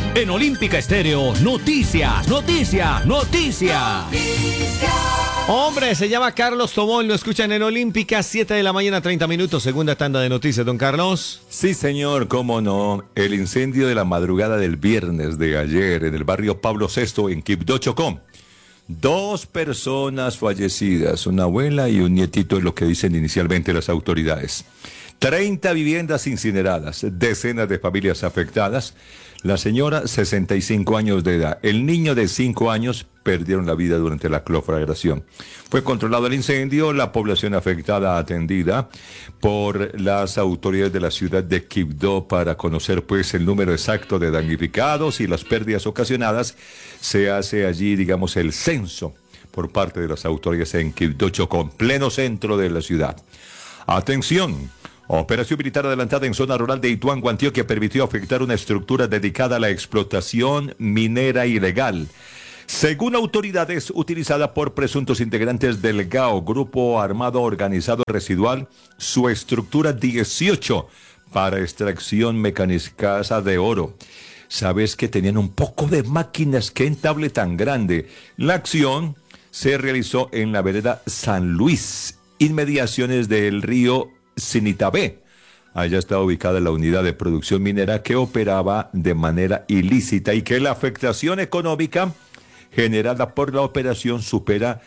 En Olímpica Estéreo, noticias, noticias, noticias. Hombre, se llama Carlos Tobón, lo escuchan en Olímpica, 7 de la mañana, 30 minutos, segunda tanda de noticias, don Carlos. Sí, señor, cómo no. El incendio de la madrugada del viernes de ayer en el barrio Pablo VI en Quibdó, Chocó. 2 personas fallecidas, una abuela y un nietito, es lo que dicen inicialmente las autoridades. 30 viviendas incineradas, decenas de familias afectadas. La señora, 65 años de edad. El niño de 5 años perdieron la vida durante la conflagración. Fue controlado el incendio, la población afectada atendida por las autoridades de la ciudad de Quibdó para conocer pues el número exacto de damnificados y las pérdidas ocasionadas. Se hace allí, digamos, el censo por parte de las autoridades en Quibdó, Chocó, en pleno centro de la ciudad. Atención. Operación militar adelantada en zona rural de Ituango, Antioquia, permitió afectar una estructura dedicada a la explotación minera ilegal. Según autoridades, utilizada por presuntos integrantes del GAO, Grupo Armado Organizado Residual, su estructura 18 para extracción mecanizada de oro. Sabes que tenían un poco de máquinas, qué entable tan grande. La acción se realizó en la vereda San Luis, inmediaciones del río Sinitabé. Allá está ubicada la unidad de producción minera que operaba de manera ilícita y que la afectación económica generada por la operación supera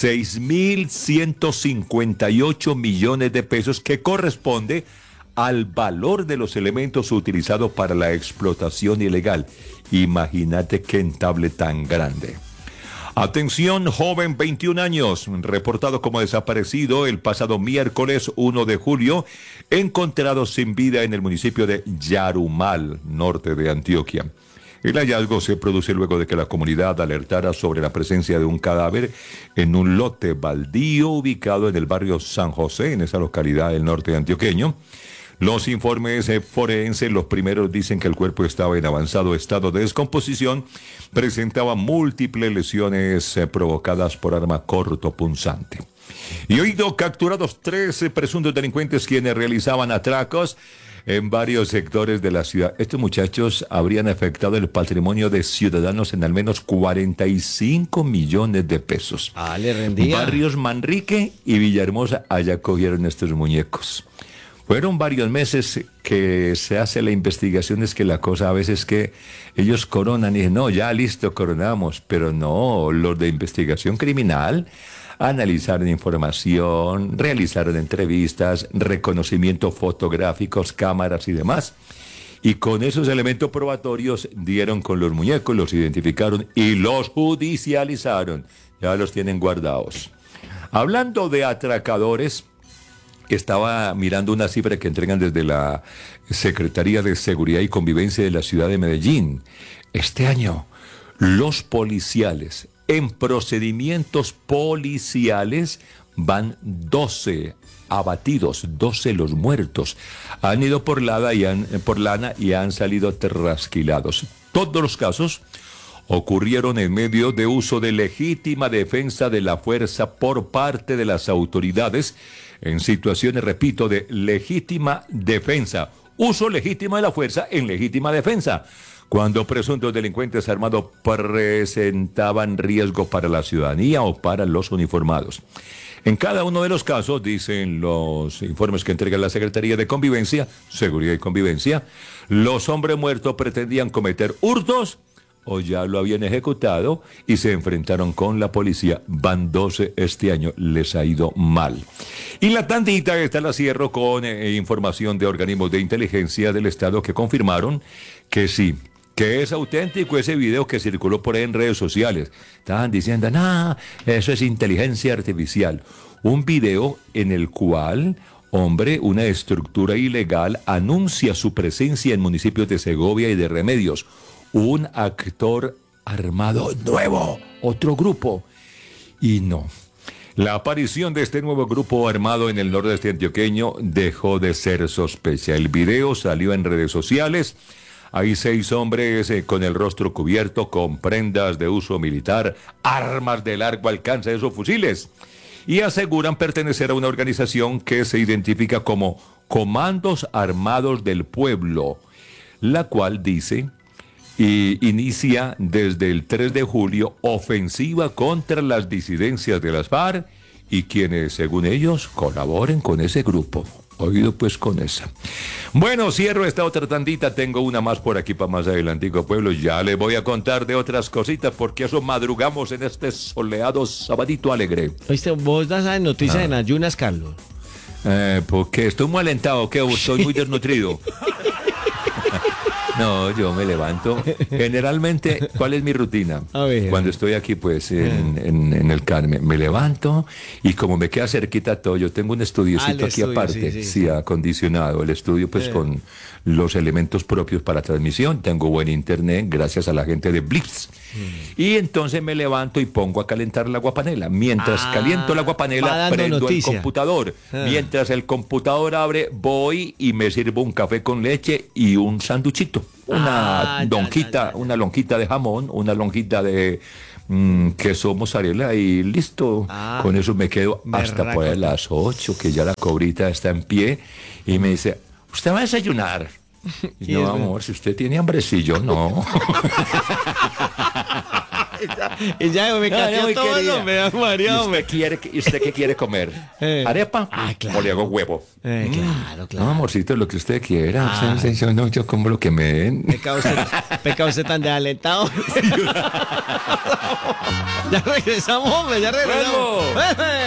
6.158 millones de pesos, que corresponde al valor de los elementos utilizados para la explotación ilegal. Imagínate qué entable tan grande. Atención, joven, 21 años, reportado como desaparecido el pasado miércoles 1 de julio, encontrado sin vida en el municipio de Yarumal, norte de Antioquia. El hallazgo se produce luego de que la comunidad alertara sobre la presencia de un cadáver en un lote baldío ubicado en el barrio San José, en esa localidad del norte antioqueño. Los informes forenses, los primeros, dicen que el cuerpo estaba en avanzado estado de descomposición, presentaba múltiples lesiones provocadas por arma cortopunzante. Y hoy capturados 13 presuntos delincuentes quienes realizaban atracos en varios sectores de la ciudad. Estos muchachos habrían afectado el patrimonio de ciudadanos en al menos 45 millones de pesos. Le rendía. Barrios Manrique y Villahermosa, allá cogieron estos muñecos. Fueron varios meses que se hace la investigación, es que la cosa a veces que ellos coronan y dicen, no, ya listo, coronamos, pero no, los de investigación criminal analizaron información, realizaron entrevistas, reconocimientos fotográficos, cámaras y demás. Y con esos elementos probatorios dieron con los muñecos, los identificaron y los judicializaron. Ya los tienen guardados. Hablando de atracadores, estaba mirando una cifra que entregan desde la Secretaría de Seguridad y Convivencia de la ciudad de Medellín. Este año, los policiales, en procedimientos policiales, van 12 abatidos, 12 los muertos. Han ido por lana y han salido trasquilados. Todos los casos ocurrieron en medio de uso de legítima defensa de la fuerza por parte de las autoridades, en situaciones, repito, de legítima defensa. Uso legítimo de la fuerza en legítima defensa, cuando presuntos delincuentes armados presentaban riesgo para la ciudadanía o para los uniformados. En cada uno de los casos, dicen los informes que entrega la Secretaría de Convivencia, Seguridad y Convivencia, los hombres muertos pretendían cometer hurtos o ya lo habían ejecutado y se enfrentaron con la policía. Van 12 este año, les ha ido mal. Y la tandita esta la cierro con información de organismos de inteligencia del Estado que confirmaron que sí, que es auténtico ese video que circuló por ahí en redes sociales. Estaban diciendo, no, eso es inteligencia artificial. Un video en el cual, hombre, una estructura ilegal anuncia su presencia en municipios de Segovia y de Remedios. Un actor armado nuevo, otro grupo. Y no, la aparición de este nuevo grupo armado en el nordeste antioqueño dejó de ser sospecha. El video salió en redes sociales. Hay 6 hombres con el rostro cubierto, con prendas de uso militar, armas de largo alcance, esos fusiles. Y aseguran pertenecer a una organización que se identifica como Comandos Armados del Pueblo, la cual dice y inicia desde el 3 de julio ofensiva contra las disidencias de las FARC y quienes, según ellos, colaboren con ese grupo. Oído pues con esa. Bueno, cierro esta otra tandita, tengo una más por aquí para más adelantico, pueblo. Ya les voy a contar de otras cositas porque eso madrugamos en este soleado sabadito alegre. Oíste, vos das noticias en ayunas, Carlos. Porque estoy muy alentado, que estoy muy desnutrido. No, yo me levanto. Generalmente, ¿cuál es mi rutina? A ver. Cuando estoy aquí, pues, en el Carmen, me levanto y como me queda cerquita todo, yo tengo un estudiocito aquí estudio, aparte, sí, acondicionado. El estudio, pues, con los elementos propios para transmisión. Tengo buen internet, gracias a la gente de Blips. Y entonces me levanto y pongo a calentar la aguapanela. Mientras caliento la va aguapanela, dando prendo noticia. el computador. Mientras el computador abre, voy y me sirvo un café con leche y un sanduchito. Una lonjita, una lonjita de jamón, una lonjita de queso mozzarella y listo. Con eso me quedo hasta por ahí a las 8, que ya la cobrita está en pie y me dice, ¿usted va a desayunar? Y no, amor, si usted tiene hambrecillo, no. Y ya me cateó todo, no me da María. ¿Y usted qué quiere comer? ¿Arepa? Claro. ¿O le hago huevo? Claro. No, amorcito, lo que usted quiera. Yo como lo que me den. Pecado usted tan desalentado. Ya regresamos, hombre, ya regresamos.